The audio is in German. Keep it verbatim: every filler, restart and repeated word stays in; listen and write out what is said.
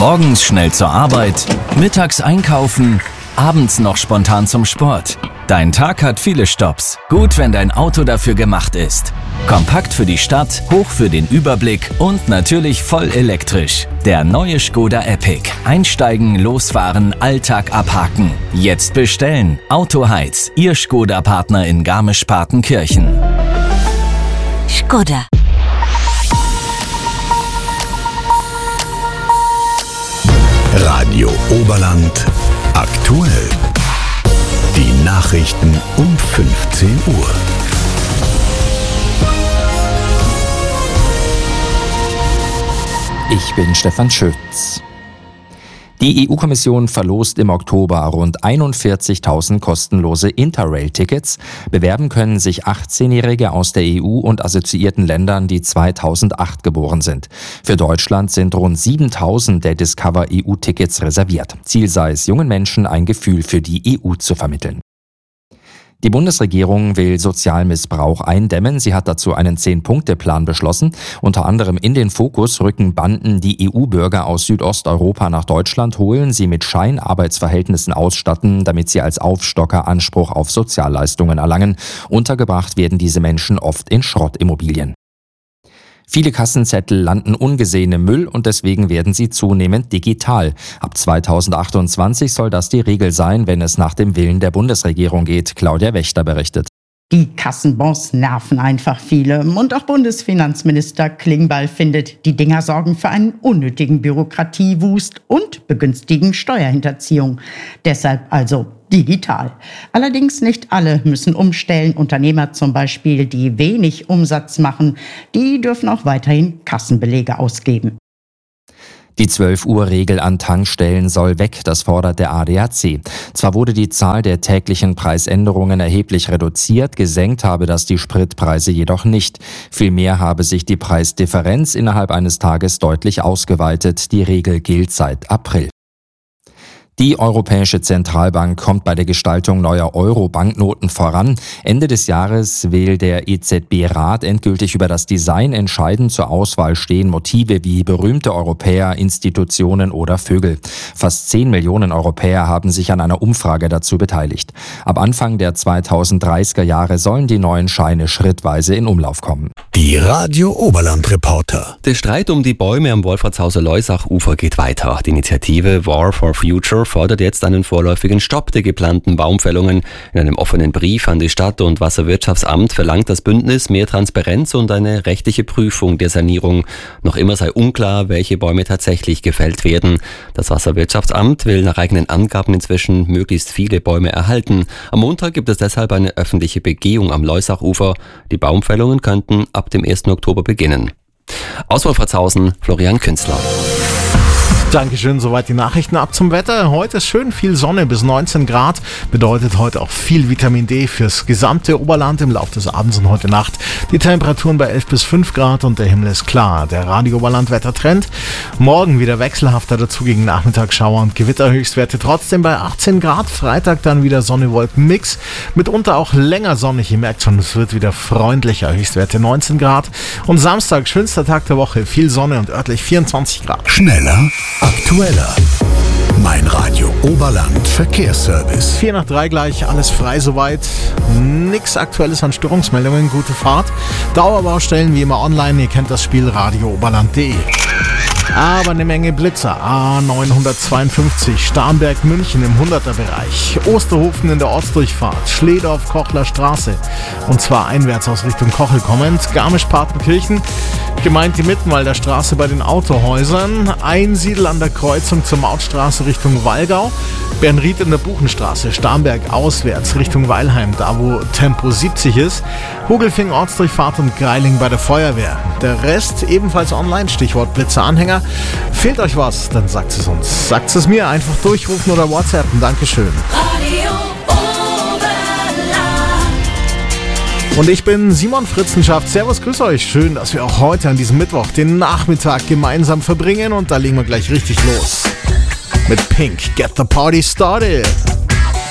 Morgens schnell zur Arbeit, mittags einkaufen, abends noch spontan zum Sport. Dein Tag hat viele Stopps. Gut, wenn dein Auto dafür gemacht ist. Kompakt für die Stadt, hoch für den Überblick und natürlich voll elektrisch. Der neue Škoda Epic. Einsteigen, losfahren, Alltag abhaken. Jetzt bestellen. Autoheiz, Ihr Škoda-Partner in Garmisch-Partenkirchen. Škoda. Radio Oberland aktuell. Die Nachrichten um fünfzehn Uhr. Ich bin Stefan Schütz. Die E U-Kommission verlost im Oktober rund einundvierzigtausend kostenlose Interrail-Tickets. Bewerben können sich achtzehnjährige aus der E U und assoziierten Ländern, die zweitausendacht geboren sind. Für Deutschland sind rund siebentausend der Discover-E U-Tickets reserviert. Ziel sei es, jungen Menschen ein Gefühl für die E U zu vermitteln. Die Bundesregierung will Sozialmissbrauch eindämmen. Sie hat dazu einen Zehn-Punkte-Plan beschlossen. Unter anderem in den Fokus rücken Banden, die E U-Bürger aus Südosteuropa nach Deutschland holen, sie mit Scheinarbeitsverhältnissen ausstatten, damit sie als Aufstocker Anspruch auf Sozialleistungen erlangen. Untergebracht werden diese Menschen oft in Schrottimmobilien. Viele Kassenzettel landen ungesehen im Müll und deswegen werden sie zunehmend digital. Ab zweitausendachtundzwanzig soll das die Regel sein, wenn es nach dem Willen der Bundesregierung geht. Claudia Wächter berichtet. Die Kassenbons nerven einfach viele. Und auch Bundesfinanzminister Klingbeil findet, die Dinger sorgen für einen unnötigen Bürokratiewust und begünstigen Steuerhinterziehung. Deshalb also digital. Allerdings nicht alle müssen umstellen. Unternehmer zum Beispiel, die wenig Umsatz machen, die dürfen auch weiterhin Kassenbelege ausgeben. Die zwölf-Uhr-Regel an Tankstellen soll weg, das fordert der A D A C. Zwar wurde die Zahl der täglichen Preisänderungen erheblich reduziert, gesenkt habe das die Spritpreise jedoch nicht. Vielmehr habe sich die Preisdifferenz innerhalb eines Tages deutlich ausgeweitet. Die Regel gilt seit April. Die Europäische Zentralbank kommt bei der Gestaltung neuer Euro-Banknoten voran. Ende des Jahres will der E Z B-Rat endgültig über das Design entscheiden. Zur Auswahl stehen Motive wie berühmte Europäer, Institutionen oder Vögel. Fast zehn Millionen Europäer haben sich an einer Umfrage dazu beteiligt. Ab Anfang der zweitausenddreißiger Jahre sollen die neuen Scheine schrittweise in Umlauf kommen. Die Radio Oberland Reporter. Der Streit um die Bäume am Wolfratshauser Leusachufer geht weiter. Die Initiative War for Future fordert jetzt einen vorläufigen Stopp der geplanten Baumfällungen. In einem offenen Brief an die Stadt- und Wasserwirtschaftsamt verlangt das Bündnis mehr Transparenz und eine rechtliche Prüfung der Sanierung. Noch immer sei unklar, welche Bäume tatsächlich gefällt werden. Das Wasserwirtschaftsamt will nach eigenen Angaben inzwischen möglichst viele Bäume erhalten. Am Montag gibt es deshalb eine öffentliche Begehung am Leusachufer. Die Baumfällungen könnten ab dem ersten Oktober beginnen. Aus Wolfratshausen, Florian Künzler. Dankeschön, soweit die Nachrichten. Ab zum Wetter. Heute ist schön viel Sonne bis neunzehn Grad. Bedeutet heute auch viel Vitamin D fürs gesamte Oberland im Laufe des Abends und heute Nacht. Die Temperaturen bei elf bis fünf Grad und der Himmel ist klar. Der Radio Oberland Wettertrend. Morgen wieder wechselhafter, dazu gegen Nachmittagsschauer und Gewitterhöchstwerte trotzdem bei achtzehn Grad. Freitag dann wieder Sonne-Wolken-Mix. Mitunter auch länger sonnig. Ihr merkt schon, es wird wieder freundlicher. Höchstwerte neunzehn Grad. Und Samstag, schönster Tag der Woche. Viel Sonne und örtlich vierundzwanzig Grad. Schneller, aktueller. Mein Radio Oberland Verkehrsservice. vier nach drei gleich, alles frei soweit. Nix Aktuelles an Störungsmeldungen, gute Fahrt. Dauerbaustellen wie immer online, ihr kennt das Spiel radio oberland punkt de. Aber eine Menge Blitzer. A neunhundertzweiundfünfzig, Starnberg, München im hunderter-Bereich. Osterhofen in der Ortsdurchfahrt. Schledorf, Kochler Straße. Und zwar einwärts aus Richtung Kochel kommend. Garmisch-Partenkirchen, gemeint die Mittenwalder Straße bei den Autohäusern. Einsiedel an der Kreuzung zur Mautstraße Richtung Wallgau. Bernried in der Buchenstraße. Starnberg auswärts Richtung Weilheim, da wo Tempo siebzig ist. Hugelfing Ortsdurchfahrt und Greiling bei der Feuerwehr. Der Rest ebenfalls online, Stichwort Blitzeranhänger. Fehlt euch was, dann sagt es uns. Sagt es mir, einfach durchrufen oder WhatsAppen. Dankeschön. Radio Oberland. Und ich bin Simon Fritzenschaft. Servus, grüß euch. Schön, dass wir auch heute an diesem Mittwoch den Nachmittag gemeinsam verbringen. Und da legen wir gleich richtig los. Mit Pink, Get the Party Started.